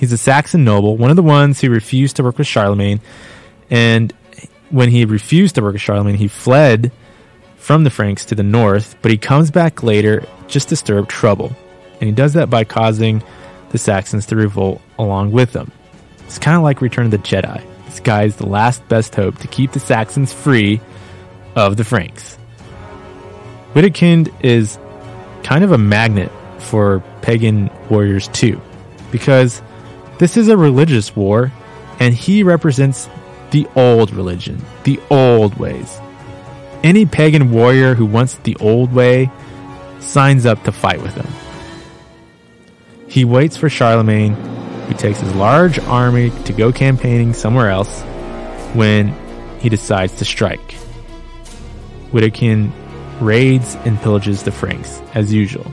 He's a Saxon noble, one of the ones who refused to work with Charlemagne. And when he refused to work with Charlemagne, he fled from the Franks to the north, but he comes back later just to stir up trouble. And he does that by causing the Saxons to revolt along with them. It's kind of like Return of the Jedi. This guy is the last best hope to keep the Saxons free of the Franks. Wittekind is kind of a magnet for pagan warriors too, because this is a religious war, and he represents the old religion, the old ways. Any pagan warrior who wants the old way signs up to fight with him. He waits for Charlemagne, who takes his large army to go campaigning somewhere else, when he decides to strike. Wittekind raids and pillages the Franks, as usual.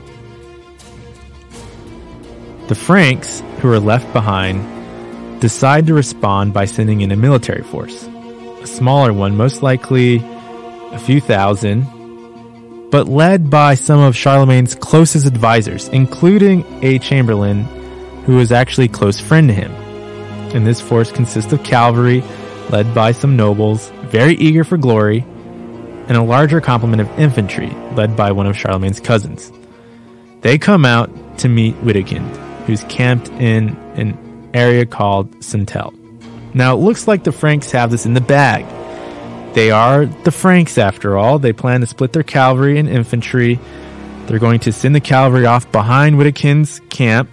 The Franks, who are left behind, decide to respond by sending in a military force. A smaller one, most likely a few thousand, but led by some of Charlemagne's closest advisors, including a chamberlain who was actually a close friend to him. And this force consists of cavalry, led by some nobles, very eager for glory, and a larger complement of infantry, led by one of Charlemagne's cousins. They come out to meet Wittekind, who's camped in an area called Centel. Now, it looks like the Franks have this in the bag. They are the Franks, after all. They plan to split their cavalry and infantry. They're going to send the cavalry off behind Wittekind's camp,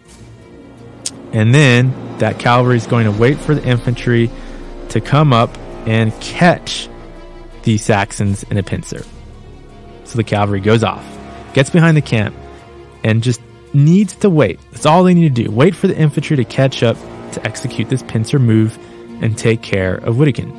and then that cavalry is going to wait for the infantry to come up and catch the Saxons in a pincer. So the cavalry goes off, gets behind the camp, and just needs to wait. That's all they need to do. Wait for the infantry to catch up to execute this pincer move and take care of Wittekind.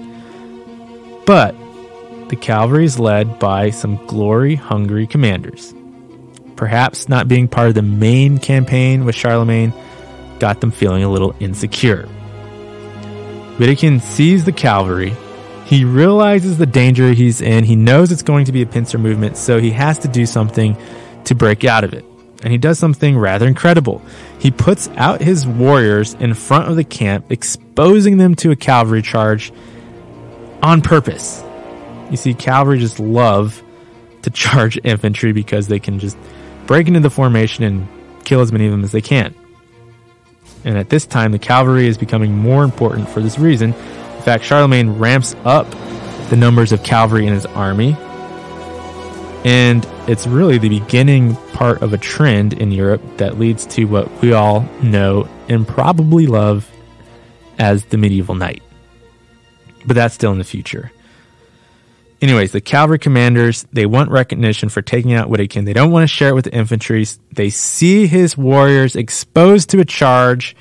But the cavalry is led by some glory-hungry commanders. Perhaps not being part of the main campaign with Charlemagne got them feeling a little insecure. Wittekind sees the cavalry. He realizes the danger he's in. He knows it's going to be a pincer movement, so he has to do something to break out of it. And he does something rather incredible. He puts out his warriors in front of the camp, exposing them to a cavalry charge on purpose. You see, cavalry just love to charge infantry because they can just break into the formation and kill as many of them as they can. And at this time, the cavalry is becoming more important for this reason. In fact, Charlemagne ramps up the numbers of cavalry in his army. And it's really the beginning part of a trend in Europe that leads to what we all know and probably love as the medieval knight. But that's still in the future. Anyways, the cavalry commanders, they want recognition for taking out Wittekind. They don't want to share it with the infantry. They see his warriors exposed to a charge,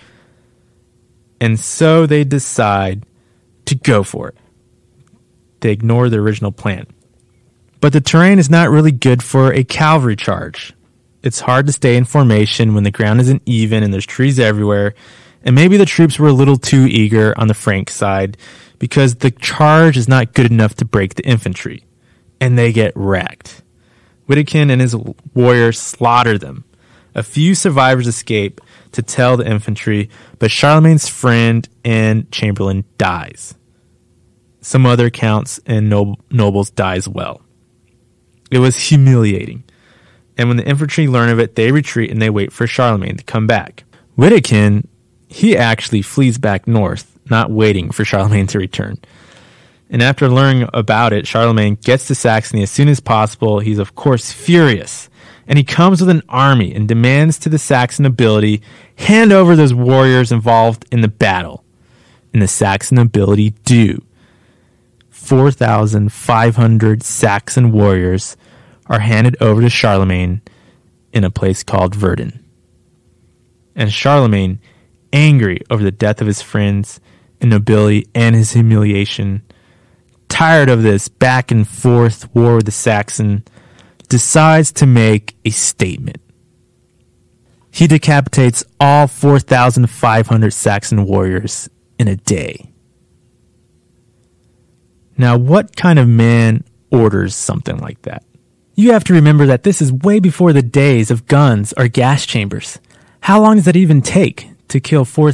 and so they decide to go for it. They ignore the original plan. But the terrain is not really good for a cavalry charge. It's hard to stay in formation when the ground isn't even and there's trees everywhere. And maybe the troops were a little too eager on the Frank side because the charge is not good enough to break the infantry. And they get wrecked. Wittekind and his warriors slaughter them. A few survivors escape to tell the infantry, but Charlemagne's friend and chamberlain dies. Some other counts and nobles die as well. It was humiliating. And when the infantry learn of it, they retreat and they wait for Charlemagne to come back. Wittekind, he actually flees back north, not waiting for Charlemagne to return. And after learning about it, Charlemagne gets to Saxony as soon as possible. He's, of course, furious. And he comes with an army and demands to the Saxon nobility hand over those warriors involved in the battle. And the Saxon nobility do. 4,500 Saxon warriors are handed over to Charlemagne in a place called Verdun. And Charlemagne, angry over the death of his friends and nobility and his humiliation, tired of this back and forth war with the Saxon, decides to make a statement. He decapitates all 4,500 Saxon warriors in a day. Now, what kind of man orders something like that? You have to remember that this is way before the days of guns or gas chambers. How long does that even take to kill 4,000